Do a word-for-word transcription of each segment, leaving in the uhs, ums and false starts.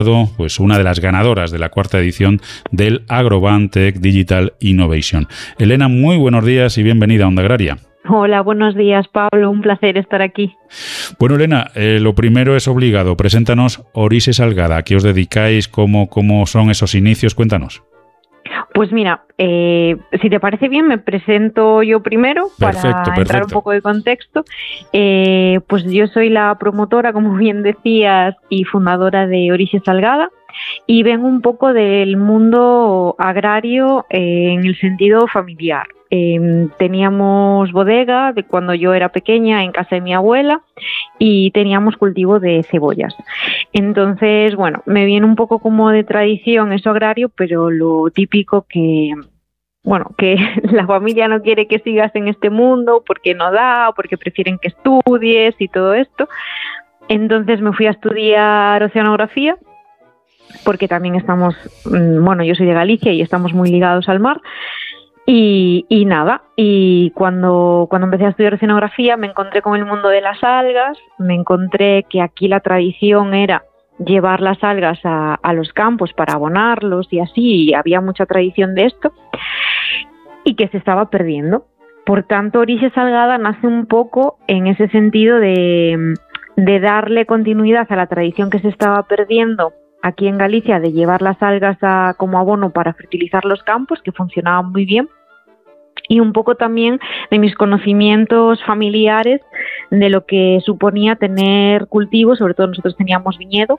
pues una de las ganadoras de la cuarta edición del Agrobank Tech Digital Innovation. Elena, muy buenos días y bienvenida a Onda Agraria. Hola, buenos días, Pablo. Un placer estar aquí. Bueno, Elena, eh, lo primero es obligado. Preséntanos Orixe Salgada. ¿A qué os dedicáis? ¿Cómo, cómo son esos inicios? Cuéntanos. Pues mira, eh, si te parece bien, me presento yo primero perfecto, para perfecto. entrar un poco de contexto. Eh, pues yo soy la promotora, como bien decías, y fundadora de Orixe Salgada, y vengo un poco del mundo agrario eh, en el sentido familiar. Eh, teníamos bodega de cuando yo era pequeña en casa de mi abuela y teníamos cultivo de cebollas. Entonces, bueno, me viene un poco como de tradición eso agrario, pero lo típico que, bueno, que la familia no quiere que sigas en este mundo porque no da, o porque prefieren que estudies y todo esto. Entonces me fui a estudiar oceanografía, porque también estamos, bueno, yo soy de Galicia y estamos muy ligados al mar. Y, y nada, y cuando, cuando empecé a estudiar oceanografía me encontré con el mundo de las algas, me encontré que aquí la tradición era llevar las algas a, a los campos para abonarlos y así, y había mucha tradición de esto, y que se estaba perdiendo. Por tanto, Orixe Salgada nace un poco en ese sentido de, de darle continuidad a la tradición que se estaba perdiendo aquí en Galicia, de llevar las algas a, como abono para fertilizar los campos, que funcionaba muy bien, y un poco también de mis conocimientos familiares de lo que suponía tener cultivos, sobre todo nosotros teníamos viñedo,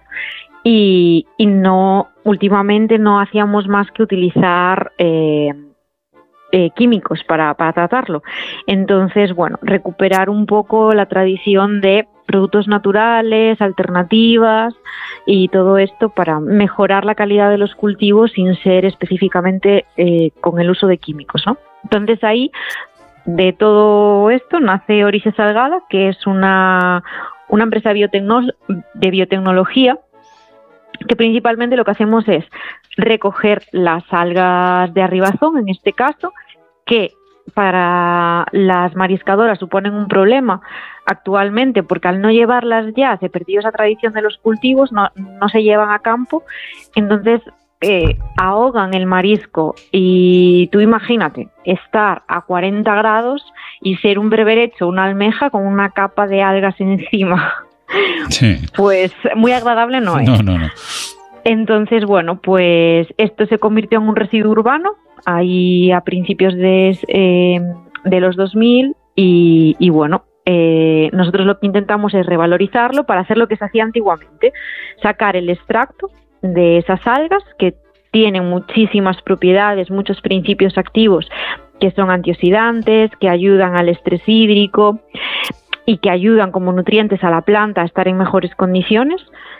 y, y no últimamente no hacíamos más que utilizar eh, eh, químicos para, para tratarlo. Entonces, bueno, recuperar un poco la tradición de productos naturales, alternativas y todo esto para mejorar la calidad de los cultivos sin ser específicamente eh, con el uso de químicos, ¿no? Entonces ahí, de todo esto, nace Orixe Salgada, que es una, una empresa biotecno- de biotecnología, que principalmente lo que hacemos es recoger las algas de arribazón, en este caso, que para las mariscadoras suponen un problema actualmente, porque al no llevarlas ya se perdió esa tradición de los cultivos, no, no se llevan a campo, entonces eh, ahogan el marisco. Y tú imagínate estar a cuarenta grados y ser un berberecho, una almeja con una capa de algas encima. Sí. Pues muy agradable no es. No, no, no. Entonces, bueno, pues esto se convirtió en un residuo urbano ahí a principios de, eh, de los dos mil y, y bueno, eh, nosotros lo que intentamos es revalorizarlo para hacer lo que se hacía antiguamente, sacar el extracto de esas algas que tienen muchísimas propiedades, muchos principios activos que son antioxidantes, que ayudan al estrés hídrico y que ayudan como nutrientes a la planta a estar en mejores condiciones,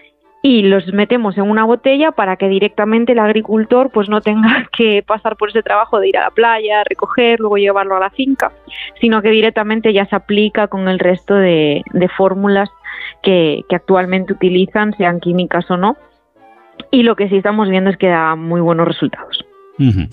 y los metemos en una botella para que directamente el agricultor pues no tenga que pasar por ese trabajo de ir a la playa, recoger, luego llevarlo a la finca, sino que directamente ya se aplica con el resto de, de fórmulas que, que actualmente utilizan, sean químicas o no, y lo que sí estamos viendo es que da muy buenos resultados. Uh-huh.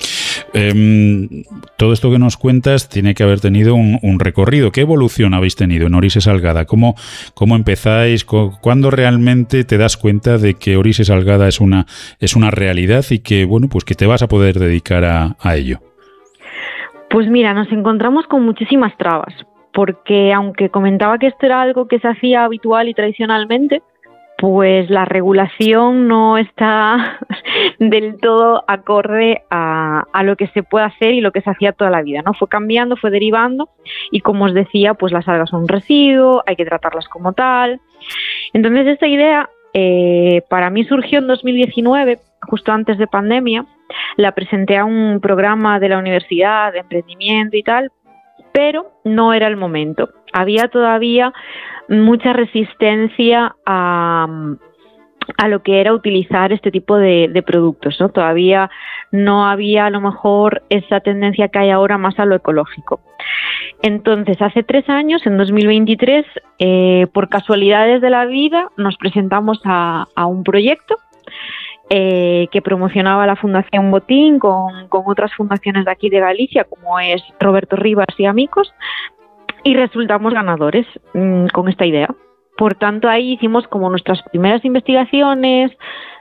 Eh, todo esto que nos cuentas tiene que haber tenido un, un recorrido. ¿Qué evolución habéis tenido en Orixe Salgada? ¿Cómo, cómo empezáis? ¿Cuándo realmente te das cuenta de que Orixe Salgada es una, es una realidad y que, bueno, pues que te vas a poder dedicar a, a ello? Pues mira, nos encontramos con muchísimas trabas, porque aunque comentaba que esto era algo que se hacía habitual y tradicionalmente, pues la regulación no está del todo acorde a, a lo que se puede hacer y lo que se hacía toda la vida, ¿no? Fue cambiando, fue derivando, y como os decía, pues las algas son un residuo, hay que tratarlas como tal. Entonces esta idea eh, para mí surgió en dos mil diecinueve, justo antes de pandemia. La presenté a un programa de la universidad de emprendimiento y tal, pero no era el momento. Había todavía mucha resistencia a, a lo que era utilizar este tipo de, de productos, ¿no? Todavía no había a lo mejor esa tendencia que hay ahora más a lo ecológico. Entonces, hace tres años, en dos mil veintitrés, eh, por casualidades de la vida, nos presentamos a, a un proyecto Eh, que promocionaba la Fundación Botín con, con otras fundaciones de aquí de Galicia, como es Roberto Rivas y Amigos, y resultamos ganadores mmm, con esta idea. Por tanto, ahí hicimos como nuestras primeras investigaciones,